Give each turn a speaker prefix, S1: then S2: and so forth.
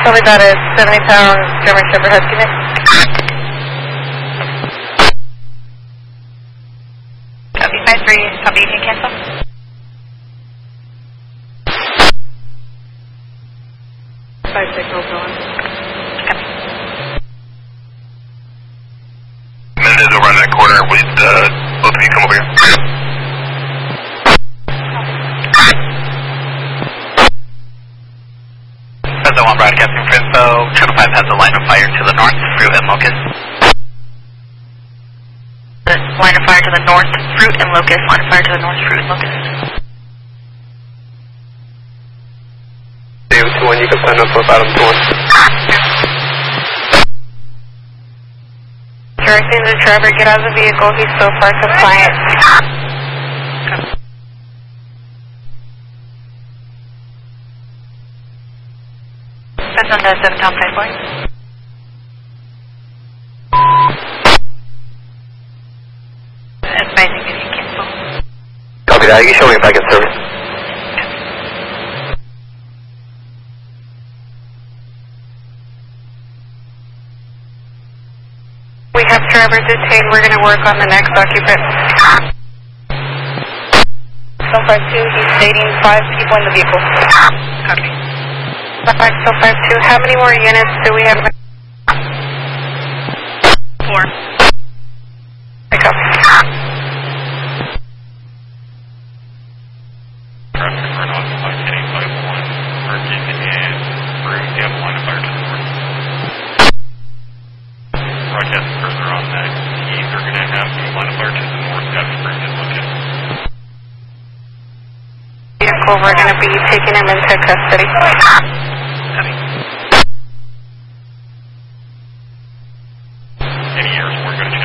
S1: Tell me that is 70-pound German Shepherd Husky mix.
S2: Copy 5-3, copy, you can cancel.
S3: Minute is around that corner. Please, both of you come over here.
S4: President 1 broadcasting for info. 705 has a line of fire to the north, Fruit and Locust.
S2: Line of fire to the north, Fruit and Locust. Line of fire to the north, Fruit and Locust.
S3: David 2-1, you can plan up for bottom 2-1.
S1: Directing the driver, get out of the vehicle. He's so far compliant.
S2: That's on the 7-pound pipeline. Advising if you cancel.
S3: Copy that. You can show me if I can service.
S1: We have driver detained. We're going to work on the next occupant. 752, he's stating 5 people in the vehicle.
S2: Copy.
S1: 752, how many more units do we have?
S2: 4.
S1: I copy.
S5: Traffic for an occupied heading 5-1, Hurricane and Broom, you have a line of fire to the north. Broadcast further on that, they're going to have the line of fire to the north, having Broom and Locust.
S1: Vehicle, we're going to be taking him into custody.
S5: Any errors, we're going to